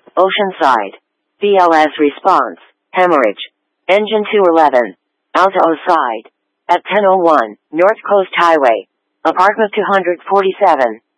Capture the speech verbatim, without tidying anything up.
Oceanside. B L S response. Hemorrhage. Engine two eleven. Alto side. At ten oh one, North Coast Highway. Apartment two forty-seven.